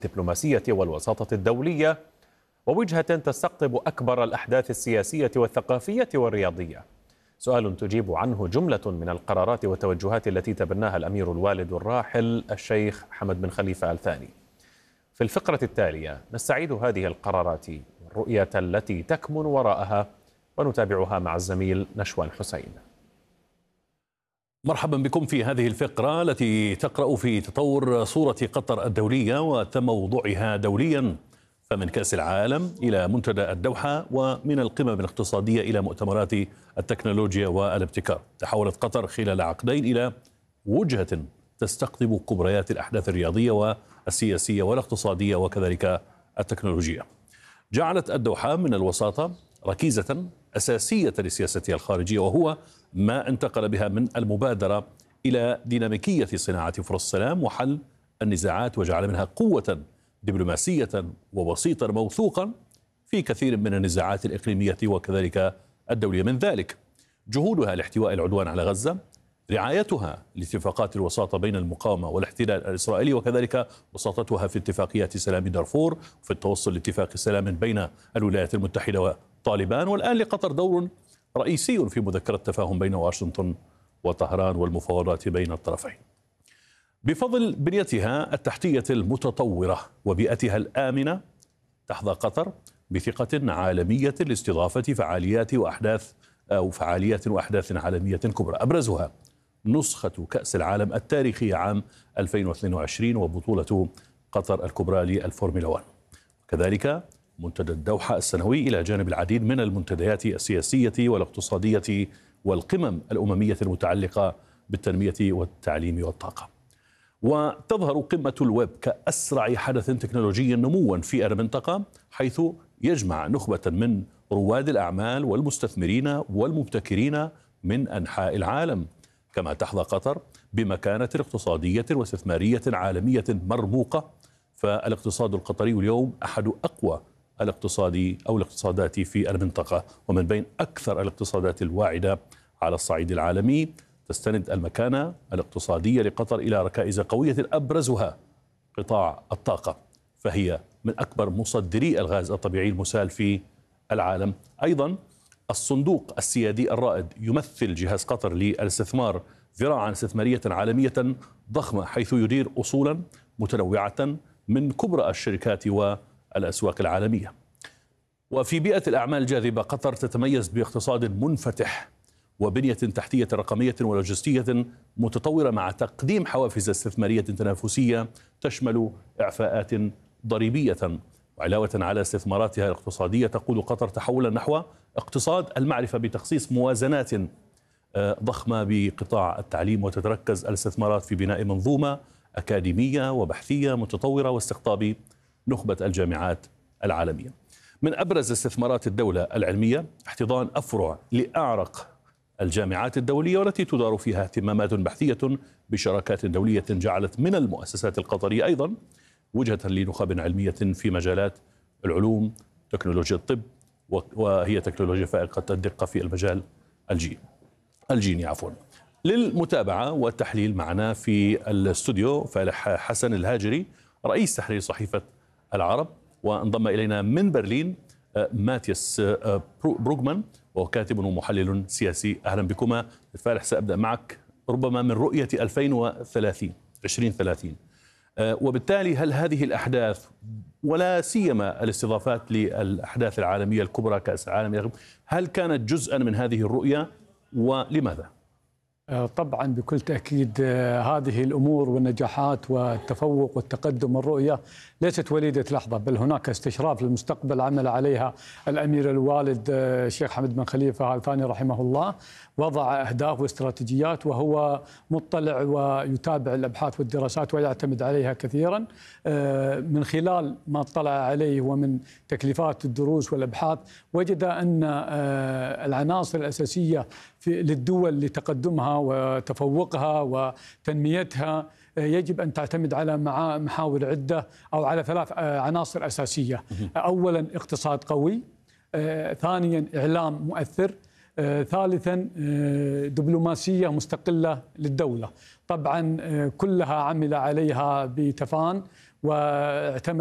الدبلوماسية والوساطة الدولية، ووجهة تستقطب أكبر الأحداث السياسية والثقافية والرياضية. سؤال تجيب عنه جملة من القرارات والتوجهات التي تبناها الأمير الوالد الراحل الشيخ حمد بن خليفة آل ثاني. في الفقرة التالية نستعيد هذه القرارات والرؤية التي تكمن وراءها ونتابعها مع الزميل نشوان حسين. مرحبا بكم في هذه الفقرة التي تقرأ في تطور صورة قطر الدولية وتم وضعها دوليا، فمن كأس العالم إلى منتدى الدوحة، ومن القمم الاقتصادية إلى مؤتمرات التكنولوجيا والابتكار. تحولت قطر خلال عقدين إلى وجهة تستقطب كبريات الأحداث الرياضية والسياسية والاقتصادية وكذلك التكنولوجية. جعلت الدوحة من الوساطة ركيزة أساسية لسياستها الخارجية، وهو ما انتقل بها من المبادرة إلى ديناميكية صناعة فرص السلام وحل النزاعات، وجعل منها قوة دبلوماسية ووسيطا موثوقا في كثير من النزاعات الإقليمية وكذلك الدولية. من ذلك جهودها لاحتواء العدوان على غزة، رعايتها لاتفاقات الوساطة بين المقاومة والاحتلال الإسرائيلي، وكذلك وساطتها في اتفاقيات سلام دارفور وفي التوصل لاتفاق سلام بين الولايات المتحدة وطالبان. والآن لقطر دور رئيسي في مذكرة تفاهم بين واشنطن وطهران والمفاوضات بين الطرفين. بفضل بنيتها التحتية المتطورة وبيئتها الآمنة، تحظى قطر بثقة عالمية لاستضافة فعاليات وأحداث عالمية كبرى، أبرزها نسخة كأس العالم التاريخية عام 2022 وبطولة قطر الكبرى للفورمولا 1، وكذلك منتدى الدوحة السنوي، إلى جانب العديد من المنتديات السياسية والاقتصادية والقمم الأممية المتعلقة بالتنمية والتعليم والطاقة. وتظهر قمة الويب كأسرع حدث تكنولوجي نموا في المنطقة، حيث يجمع نخبة من رواد الأعمال والمستثمرين والمبتكرين من أنحاء العالم. كما تحظى قطر بمكانة اقتصادية واستثمارية عالمية مرموقة، فالاقتصاد القطري اليوم أحد أقوى الاقتصادات في المنطقة، ومن بين أكثر الاقتصادات الواعدة على الصعيد العالمي. تستند المكانة الاقتصادية لقطر إلى ركائز قوية، أبرزها قطاع الطاقة، فهي من أكبر مصدري الغاز الطبيعي المسال في العالم. أيضا الصندوق السيادي الرائد يمثل جهاز قطر للاستثمار ذراعا استثمارية عالمية ضخمة، حيث يدير أصولا متنوعة من كبرى الشركات والأسواق العالمية. وفي بيئة الأعمال الجاذبة، قطر تتميز باقتصاد منفتح وبنية تحتية رقمية ولوجستية متطورة، مع تقديم حوافز استثمارية تنافسية تشمل إعفاءات ضريبية. وعلاوة على استثماراتها الاقتصادية، تقود قطر تحولا نحو اقتصاد المعرفة بتخصيص موازنات ضخمة بقطاع التعليم، وتتركز الاستثمارات في بناء منظومة أكاديمية وبحثية متطورة واستقطاب نخبة الجامعات العالمية. من أبرز استثمارات الدولة العلمية احتضان أفرع لأعرق الجامعات الدولية، والتي تدار فيها اهتمامات بحثية بشراكات دولية، جعلت من المؤسسات القطرية أيضا وجهة لنخب علمية في مجالات العلوم، تكنولوجيا الطب، وهي تكنولوجيا فائقة الدقة في المجال الجيني. للمتابعة والتحليل معنا في الاستوديو فالح حسن الهاجري، رئيس تحرير صحيفة العرب، وانضم إلينا من برلين ماتياس بروغمان، وهو كاتب ومحلل سياسي. أهلا بكما. فالح، سأبدأ معك ربما من رؤية 2030، وبالتالي هل هذه الأحداث ولا سيما الاستضافات للأحداث العالمية الكبرى كأس العالم، هل كانت جزءا من هذه الرؤية ولماذا؟ طبعا بكل تأكيد هذه الأمور والنجاحات والتفوق والتقدم والرؤية ليست وليدة لحظة، بل هناك استشراف للمستقبل عمل عليها الأمير الوالد الشيخ حمد بن خليفة آل ثاني رحمه الله. وضع أهداف واستراتيجيات، وهو مطلع ويتابع الأبحاث والدراسات ويعتمد عليها كثيرا. من خلال ما اطلع عليه ومن تكليفات الدروس والأبحاث، وجد أن العناصر الأساسية للدول لتقدمها وتفوقها وتنميتها يجب أن تعتمد على محاور عدة أو على 3 عناصر أساسية. أولا اقتصاد قوي، ثانيا إعلام مؤثر، ثالثا دبلوماسية مستقلة للدولة. طبعا كلها عمل عليها بتفان واعتمد